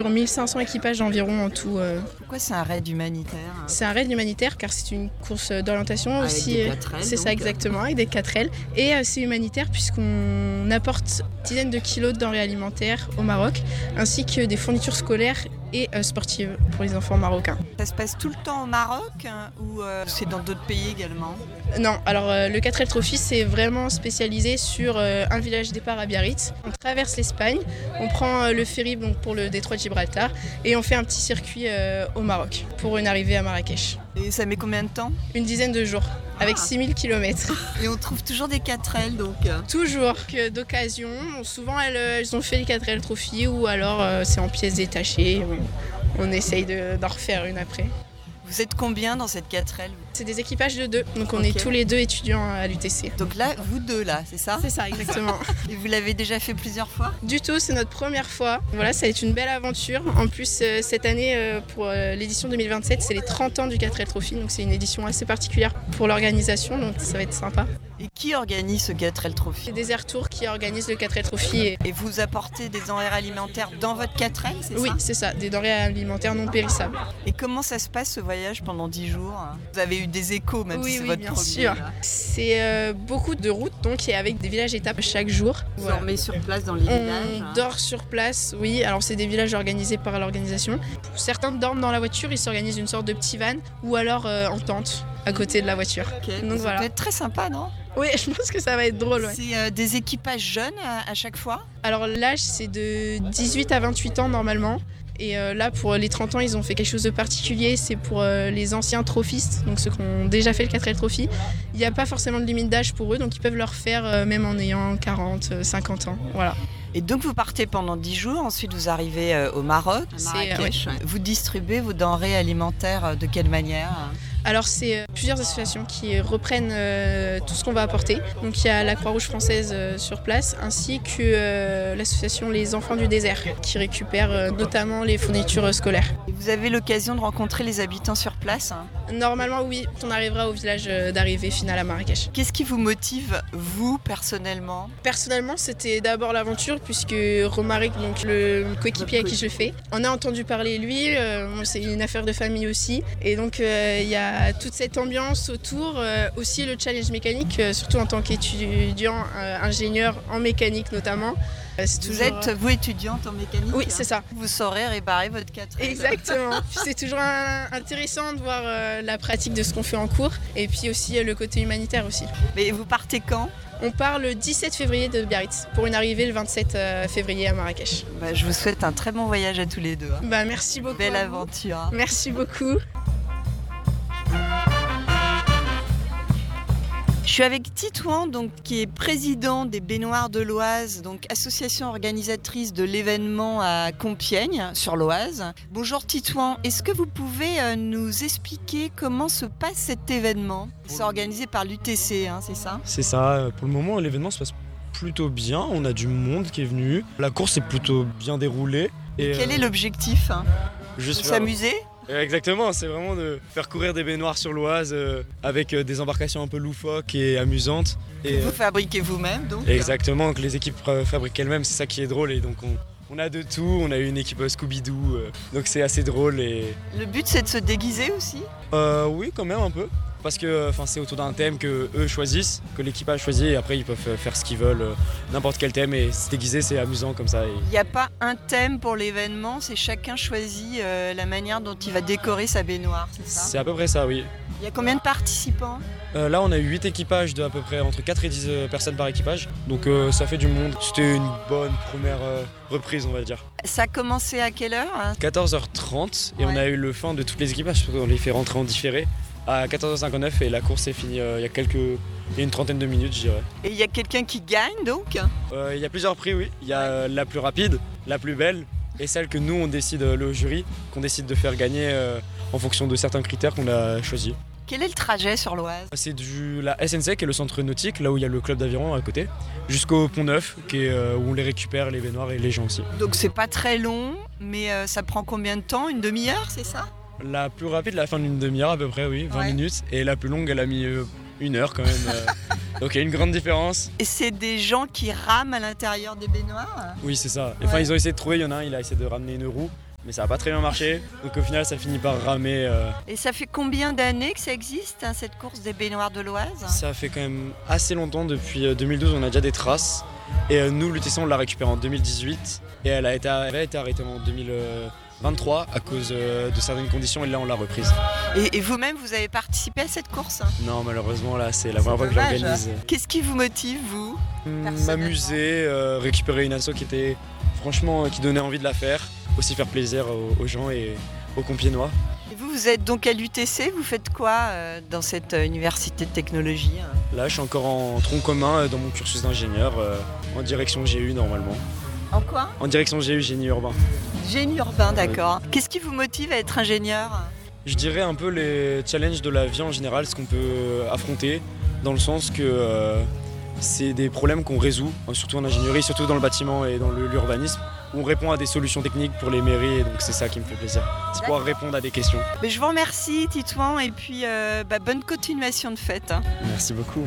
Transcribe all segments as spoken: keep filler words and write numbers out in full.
pour mille cinq cents équipages environ en tout. Euh. Pourquoi c'est un raid humanitaire ? C'est un raid humanitaire car c'est une course d'orientation avec aussi. Des quatre L, c'est donc. ça exactement, avec des quatre L. Et euh, c'est humanitaire puisqu'on apporte dizaines de kilos de denrées alimentaires au Maroc, ainsi que des fournitures scolaires et euh, sportives pour les enfants marocains. Ça se passe tout le temps au Maroc hein, ou euh, c'est dans d'autres pays également ? Non, alors euh, le quatre L Trophy c'est vraiment spécialisé sur euh, un village départ à Biarritz. On traverse l'Espagne, on prend euh, le ferry donc, pour le détroit de Gibraltar et on fait un petit circuit euh, au Maroc pour une arrivée à Marrakech. Et ça met combien de temps ? Une dizaine de jours, avec ah. six mille kilomètres. Et on trouve toujours des quatre L donc Toujours, que d'occasion. Souvent elles, elles ont fait les quatre L Trophy ou alors euh, c'est en pièces détachées. On, on essaye de, d'en refaire une après. Vous êtes combien dans cette quatre L ? C'est des équipages de deux, donc on okay. est tous les deux étudiants à l'U T C. Donc là, vous deux là, c'est ça ? C'est ça, exactement. Et vous l'avez déjà fait plusieurs fois ? Du tout, c'est notre première fois. Voilà, ça va être une belle aventure. En plus, euh, cette année, euh, pour euh, l'édition deux mille vingt-sept, c'est les trente ans du quatre L Trophy, donc c'est une édition assez particulière pour l'organisation, donc ça va être sympa. Et qui organise ce quatre L Trophy ? C'est Desert Tour qui organise le quatre L Trophy. Et... et vous apportez des denrées alimentaires dans votre quatre L, c'est oui, ça ? Oui, c'est ça, des denrées alimentaires non périssables. Et comment ça se passe ce voyage pendant dix jours ? Vous avez eu des échos même oui, si c'est oui, votre bien premier. Sûr. Là. C'est euh, beaucoup de routes donc et avec des villages étapes chaque jour. Vous voilà. dormez sur place dans les On villages ? On dort sur place, oui. Alors c'est des villages organisés par l'organisation. Certains dorment dans la voiture, ils s'organisent une sorte de petit van ou alors euh, en tente à côté de la voiture. Okay. Donc ça voilà. peut être très sympa, non ? Oui, je pense que ça va être drôle. Ouais. C'est euh, des équipages jeunes à, à chaque fois ? Alors l'âge c'est de dix-huit à vingt-huit ans normalement. Et euh, là, pour les trente ans, ils ont fait quelque chose de particulier. C'est pour euh, les anciens trophistes, donc ceux qui ont déjà fait le quatre L Trophy. Il n'y a pas forcément de limite d'âge pour eux, donc ils peuvent le refaire euh, même en ayant quarante, cinquante ans. Voilà. Et donc vous partez pendant dix jours, ensuite vous arrivez euh, au Maroc, à Marrakech. Euh, ouais. Vous distribuez vos denrées alimentaires de quelle manière ? Alors c'est euh, plusieurs associations qui reprennent euh, tout ce qu'on va apporter. Donc il y a la Croix-Rouge française euh, sur place ainsi que euh, l'association Les Enfants du Désert qui récupère euh, notamment les fournitures euh, scolaires. Et vous avez l'occasion de rencontrer les habitants sur place hein ? Normalement oui, on arrivera au village euh, d'arrivée finale à Marrakech. Qu'est-ce qui vous motive vous personnellement ? Personnellement c'était d'abord l'aventure puisque Romaric, donc le coéquipier à qui je le fais, on a entendu parler lui, euh, c'est une affaire de famille aussi et donc il euh, y a toute cette ambiance autour, euh, aussi le challenge mécanique, euh, surtout en tant qu'étudiant, euh, ingénieur en mécanique notamment. Euh, c'est toujours... Vous êtes, vous, étudiante en mécanique ? Oui, hein. C'est ça. Vous saurez réparer votre quatre L. Exactement. C'est toujours un, intéressant de voir euh, la pratique de ce qu'on fait en cours et puis aussi euh, le côté humanitaire aussi. Mais vous partez quand ? On part le dix-sept février de Biarritz pour une arrivée le vingt-sept février à Marrakech. Bah, je vous souhaite un très bon voyage à tous les deux. Hein. Bah, merci beaucoup. Belle aventure. Merci beaucoup. Je suis avec Titouan, donc, qui est président des Baignoires de l'Oise, donc association organisatrice de l'événement à Compiègne, sur l'Oise. Bonjour Titouan, est-ce que vous pouvez euh, nous expliquer comment se passe cet événement ? C'est organisé par l'U T C, hein, c'est ça ? C'est ça, pour le moment l'événement se passe plutôt bien, on a du monde qui est venu, la course est plutôt bien déroulée. Et, et quel euh, est l'objectif hein ? Juste de s'amuser ? Exactement, c'est vraiment de faire courir des baignoires sur l'Oise euh, avec euh, des embarcations un peu loufoques et amusantes. Et vous euh, fabriquez vous-même donc ? Exactement, que les équipes fabriquent elles-mêmes, c'est ça qui est drôle et donc on, on a de tout, on a une équipe Scooby-Doo, euh, donc c'est assez drôle. Et... Le but c'est de se déguiser aussi ? euh, Oui, quand même un peu. Parce que c'est autour d'un thème que eux choisissent, que l'équipage choisit et après ils peuvent faire ce qu'ils veulent, euh, n'importe quel thème et se déguiser c'est amusant comme ça. Il n'y a pas un thème pour l'événement, c'est chacun choisit euh, la manière dont il va décorer sa baignoire, c'est ça ? C'est à peu près ça, oui. Il y a combien de participants ? euh, Là on a eu huit équipages de à peu près entre quatre et dix personnes par équipage, donc euh, ça fait du monde. C'était une bonne première euh, reprise on va dire. Ça a commencé à quelle heure hein ? quatorze heures trente et ouais. On a eu le fin de toutes les équipages, on les fait rentrer en différé. À quatorze heures cinquante-neuf et la course est finie euh, il y a quelques, il y a une trentaine de minutes je dirais. Et il y a quelqu'un qui gagne donc ? euh, Il y a plusieurs prix oui, il y a euh, la plus rapide, la plus belle et celle que nous on décide, euh, le jury, qu'on décide de faire gagner euh, en fonction de certains critères qu'on a choisis. Quel est le trajet sur l'Oise ? C'est du la S N C qui est le centre nautique, là où il y a le club d'aviron à côté, jusqu'au Pont Neuf qui est, euh, où on les récupère les baignoires et les gens aussi. Donc c'est pas très long, mais euh, ça prend combien de temps ? Une demi-heure, c'est ça ? La plus rapide, la fin d'une demi-heure à peu près, oui, vingt ouais. minutes. Et la plus longue, elle a mis euh, une heure quand même. Euh. Donc il y a une grande différence. Et c'est des gens qui rament à l'intérieur des baignoires ? Oui, c'est ça. Ouais. Enfin, ils ont essayé de trouver, il y en a un, il a essayé de ramener une roue. mais ça n'a pas très bien marché. Donc au final, ça finit par ramer. Euh... Et ça fait combien d'années que ça existe, hein, cette course des baignoires de l'Oise ? Ça fait quand même assez longtemps, depuis deux mille douze, on a déjà des traces. Et euh, nous, l'U T C, on l'a récupérée en deux mille dix-huit. Et elle a été, elle a été arrêtée en deux mille vingt-trois à cause euh, de certaines conditions, et là, on l'a reprise. Et, et vous-même, vous avez participé à cette course ? Non, malheureusement, là, c'est la première fois que je l'organise. Qu'est-ce qui vous motive, vous ? M'amuser, euh, récupérer une asso qui était, franchement, euh, qui donnait envie de la faire. Aussi faire plaisir aux, aux gens et aux Compiègnois. Et vous, vous êtes donc à l'U T C, vous faites quoi euh, dans cette euh, université de technologie ? hein Là, je suis encore en tronc commun euh, dans mon cursus d'ingénieur, euh, en direction G U normalement. En quoi ? En direction G U, génie urbain. Génie urbain, d'accord. Ouais. Qu'est-ce qui vous motive à être ingénieur ? Je dirais un peu les challenges de la vie en général, ce qu'on peut affronter, dans le sens que euh, c'est des problèmes qu'on résout, surtout en ingénierie, surtout dans le bâtiment et dans le, l'urbanisme, où on répond à des solutions techniques pour les mairies, et donc c'est ça qui me fait plaisir. C'est pouvoir répondre à des questions. Mais je vous remercie, Titouan, et puis euh, bah, bonne continuation de fête. Hein. Merci beaucoup.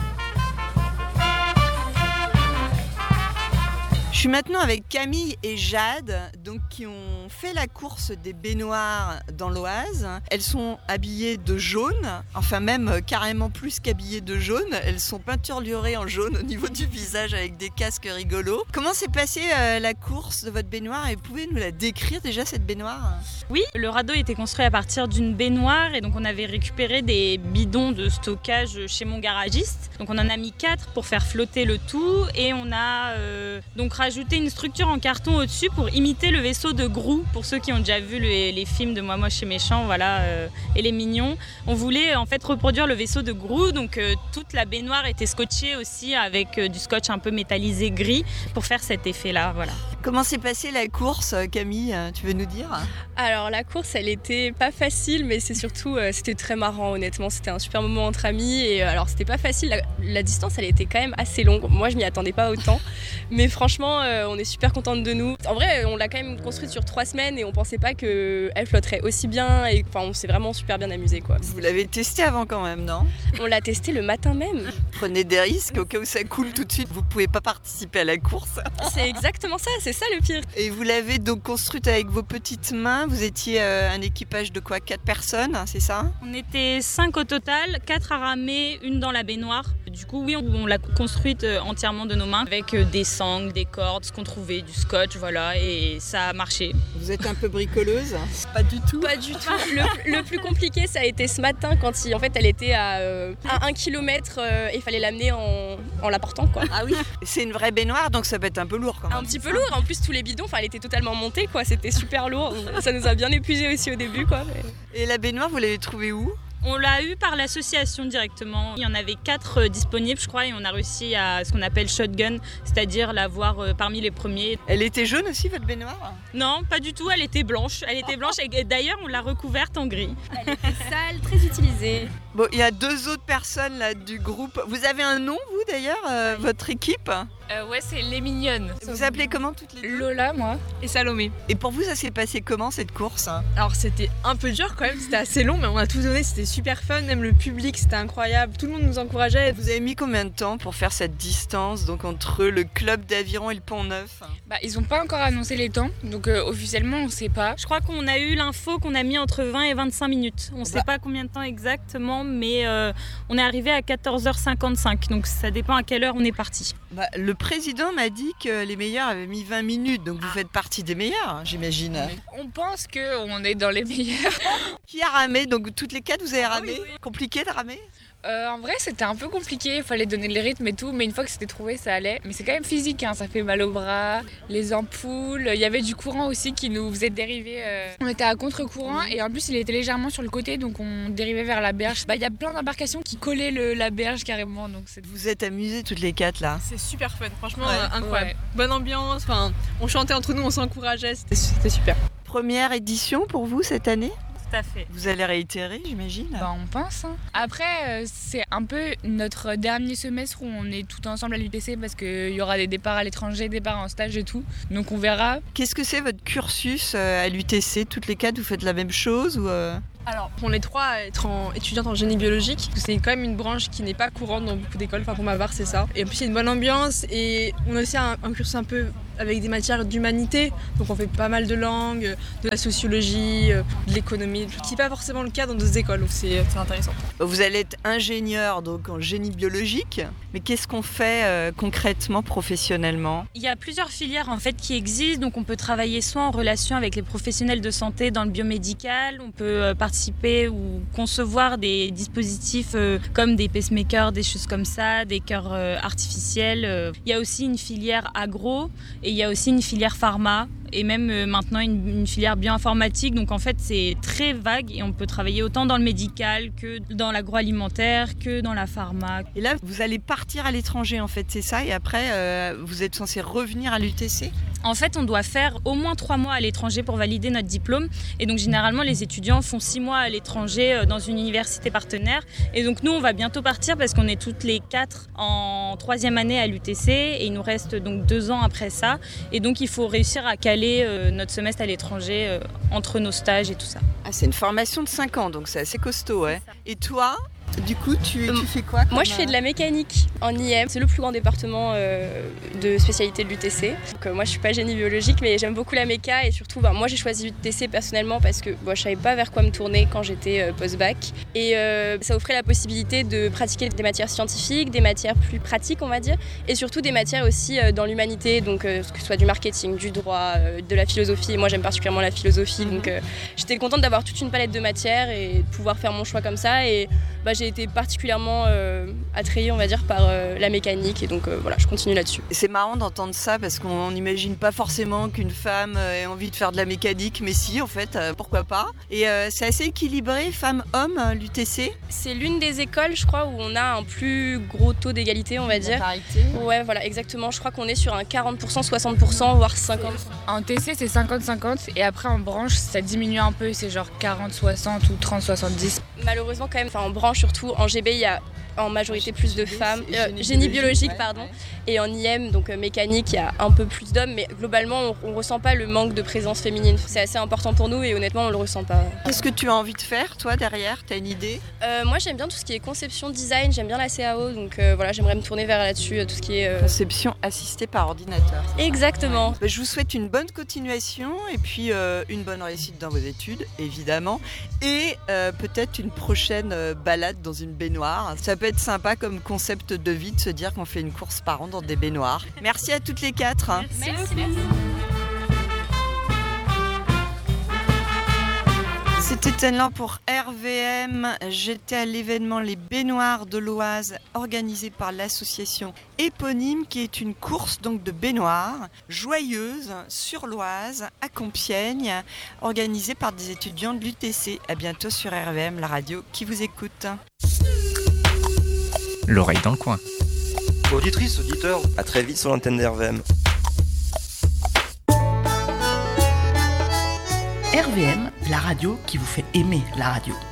Je suis maintenant avec Camille et Jade, donc, qui ont fait la course des baignoires dans l'Oise. Elles sont habillées de jaune, enfin même carrément plus qu'habillées de jaune. Elles sont peinturlurées en jaune au niveau du visage avec des casques rigolos. Comment s'est passée euh, la course de votre baignoire et pouvez-vous nous la décrire déjà, cette baignoire ? Oui, le radeau était construit à partir d'une baignoire et donc on avait récupéré des bidons de stockage chez mon garagiste. Donc on en a mis quatre pour faire flotter le tout et on a euh, donc rajouté une structure en carton au-dessus pour imiter le vaisseau de Grou. Pour ceux qui ont déjà vu les, les films de Moi Moche et Méchant, voilà, euh, et les Mignons, on voulait en fait reproduire le vaisseau de Grou. Donc euh, toute la baignoire était scotchée aussi avec euh, du scotch un peu métallisé gris pour faire cet effet-là, voilà. Comment s'est passée la course, Camille ? Tu veux nous dire ? Alors la course, elle était pas facile, mais c'est surtout, euh, c'était très marrant honnêtement. C'était un super moment entre amis et euh, alors c'était pas facile. La, la distance, elle était quand même assez longue. Moi, je m'y attendais pas autant, mais franchement, euh, on est super contente de nous. En vrai, on l'a quand même construite sur trois semaines et on pensait pas que elle flotterait aussi bien. Et enfin, on s'est vraiment super bien amusé, quoi. Vous l'avez testé avant quand même, non ? On l'a testé le matin même. Prenez des risques au cas où ça coule tout de suite. Vous pouvez pas participer à la course. C'est exactement ça. C'est ça le pire. Et vous l'avez donc construite avec vos petites mains. Vous étiez euh, un équipage de quoi ? Quatre personnes, c'est ça ? On était cinq au total, quatre à ramer, une dans la baignoire. Du coup, oui, on, on l'a construite entièrement de nos mains avec des sangles, des cordes, ce qu'on trouvait, du scotch, voilà, et ça a marché. Vous êtes un peu bricoleuse ? Pas du tout. Pas du tout. Le, le plus compliqué, ça a été ce matin quand il, en fait, elle était à, euh, à un kilomètre euh, et il fallait l'amener en, en la portant, quoi. Ah oui. C'est une vraie baignoire, donc ça peut être un peu lourd quand même. Un petit peu lourd. En plus, tous les bidons, enfin, elle était totalement montée, quoi. C'était super lourd. Ça nous a bien épuisé aussi au début, quoi. Et la baignoire, vous l'avez trouvée où ? On l'a eu par l'association directement. Il y en avait quatre disponibles, je crois, et on a réussi à ce qu'on appelle shotgun, c'est-à-dire l'avoir parmi les premiers. Elle était jaune aussi, votre baignoire ? Non, pas du tout. Elle était blanche. Elle était blanche et d'ailleurs, on l'a recouverte en gris. Elle était sale, très utilisée. Bon, il y a deux autres personnes là du groupe. Vous avez un nom, vous d'ailleurs, euh, votre équipe ? Euh, ouais, c'est les Mignonnes. Vous appelez comment toutes les deux ? Lola, moi, et Salomé. Et pour vous, ça s'est passé comment cette course ? Alors c'était un peu dur quand même, c'était assez long, mais on a tout donné, c'était super fun, même le public, c'était incroyable, tout le monde nous encourageait. Vous avez mis combien de temps pour faire cette distance donc entre le club d'Aviron et le Pont-Neuf ? Bah, ils n'ont pas encore annoncé les temps, donc euh, officiellement on ne sait pas. Je crois qu'on a eu l'info qu'on a mis entre vingt et vingt-cinq minutes. On ne sait bah. pas combien de temps exactement, mais euh, on est arrivé à quatorze heures cinquante-cinq, donc ça dépend à quelle heure on est parti. Bah, le président m'a dit que les meilleurs avaient mis vingt minutes, donc vous faites partie des meilleurs, j'imagine. On pense qu'on est dans les meilleurs. Qui a ramé ? Donc toutes les quatre, vous avez ramé ? Ah oui, oui. Compliqué de ramer ? Euh, en vrai, c'était un peu compliqué, il fallait donner le rythme et tout, mais une fois que c'était trouvé, ça allait. Mais c'est quand même physique, hein, ça fait mal aux bras, les ampoules. Il y avait du courant aussi qui nous faisait dériver. Euh... On était à contre-courant et en plus, il était légèrement sur le côté, donc on dérivait vers la berge. Bah, il y a plein d'embarcations qui collaient le, la berge carrément. Donc c'est... Vous êtes amusés toutes les quatre là ? C'est super fun, franchement ouais. euh, incroyable. Ouais. Bonne ambiance, enfin, on chantait entre nous, on s'encourageait, c'était, c'était super. Première édition pour vous cette année ? Tout à fait. Vous allez réitérer, j'imagine ? Bah, on pense. Hein. Après, euh, c'est un peu notre dernier semestre où on est tout ensemble à l'U T C parce qu'il y aura des départs à l'étranger, des départs en stage et tout. Donc on verra. Qu'est-ce que c'est votre cursus à l'U T C ? Toutes les quatre, vous faites la même chose ou euh... Alors, pour les trois, être en, étudiante en génie biologique, c'est quand même une branche qui n'est pas courante dans beaucoup d'écoles, enfin pour ma part c'est ça. Et en plus, il y a une bonne ambiance et on a aussi un, un cursus un peu avec des matières d'humanité. Donc on fait pas mal de langues, de la sociologie, de l'économie, ce qui n'est pas forcément le cas dans d'autres écoles, donc c'est, c'est intéressant. Vous allez être ingénieur donc en génie biologique, mais qu'est-ce qu'on fait euh, concrètement, professionnellement ? Il y a plusieurs filières en fait qui existent, donc on peut travailler soit en relation avec les professionnels de santé dans le biomédical, on peut participer ou concevoir des dispositifs euh, comme des pacemakers, des choses comme ça, des cœurs euh, artificiels. Il y a aussi une filière agro et il y a aussi une filière pharma. Et même euh, maintenant une, une filière bioinformatique. Donc en fait c'est très vague et on peut travailler autant dans le médical que dans l'agroalimentaire, que dans la pharma. Et là vous allez partir à l'étranger en fait, c'est ça ? Et après euh, vous êtes censé revenir à l'U T C ? En fait on doit faire au moins trois mois à l'étranger pour valider notre diplôme. Et donc généralement les étudiants font six mois à l'étranger euh, dans une université partenaire. Et donc nous on va bientôt partir parce qu'on est toutes les quatre en troisième année à l'U T C. Et il nous reste donc deux ans après ça. Et donc il faut réussir à caler notre semestre à l'étranger euh, entre nos stages et tout ça. Ah, c'est une formation de cinq ans, donc c'est assez costaud. Ouais. Et toi ? Du coup, tu, tu fais quoi comme... Moi, je fais de la mécanique en I M. C'est le plus grand département euh, de spécialité de l'U T C. Donc, euh, moi, je suis pas génie biologique, mais j'aime beaucoup la méca. Et surtout, bah, moi, j'ai choisi l'U T C personnellement parce que bah, je savais pas vers quoi me tourner quand j'étais euh, post-bac. Et euh, ça offrait la possibilité de pratiquer des matières scientifiques, des matières plus pratiques, on va dire, et surtout des matières aussi euh, dans l'humanité, donc euh, que ce soit du marketing, du droit, euh, de la philosophie. Et moi, j'aime particulièrement la philosophie, donc euh, j'étais contente d'avoir toute une palette de matières et de pouvoir faire mon choix comme ça. Et bah, j'ai été particulièrement euh, attrayée, on va dire, par euh, la mécanique et donc euh, voilà, je continue là-dessus. C'est marrant d'entendre ça parce qu'on n'imagine pas forcément qu'une femme ait envie de faire de la mécanique, mais si, en fait, euh, pourquoi pas. Et euh, c'est assez équilibré, femmes-hommes, l'U T C. C'est l'une des écoles, je crois, où on a un plus gros taux d'égalité, on va dire. La parité. Ouais, voilà, exactement. Je crois qu'on est sur un quarante pour cent, soixante pour cent, voire cinquante pour cent. En T C, c'est cinquante cinquante et après en branche, ça diminue un peu, c'est genre quarante soixante ou trente soixante-dix. Malheureusement, quand même, enfin en branche surtout, en G B, il y a en majorité plus de femmes, euh, génie, génie biologique, ouais, pardon, ouais. Et en I M, donc euh, mécanique, il y a un peu plus d'hommes, mais globalement, on, on ressent pas le manque de présence féminine. C'est assez important pour nous et honnêtement, on le ressent pas. Qu'est-ce que tu as envie de faire, toi, derrière ? T'as une idée ? euh, Moi, j'aime bien tout ce qui est conception, design, j'aime bien la C A O, donc euh, voilà, j'aimerais me tourner vers là-dessus, tout ce qui est... Euh... Conception assistée par ordinateur. Exactement. Ouais. Je vous souhaite une bonne continuation et puis euh, une bonne réussite dans vos études, évidemment, et euh, peut-être une prochaine euh, balade dans une baignoire. Ça peut être sympa comme concept de vie de se dire qu'on fait une course par an dans des baignoires. Merci à toutes les quatre. Hein. Merci, merci, merci. C'était Anne pour R V M. J'étais à l'événement Les Baignoires de l'Oise organisé par l'association éponyme qui est une course donc de baignoires joyeuse sur l'Oise à Compiègne organisée par des étudiants de l'U T C. À bientôt sur R V M, la radio qui vous écoute. L'oreille dans le coin. Auditrices, auditeurs, à très vite sur l'antenne de R V M. R V M, la radio qui vous fait aimer la radio.